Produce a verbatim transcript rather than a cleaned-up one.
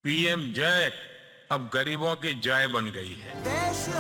PM जय अब गरीबों की जय बन गई है।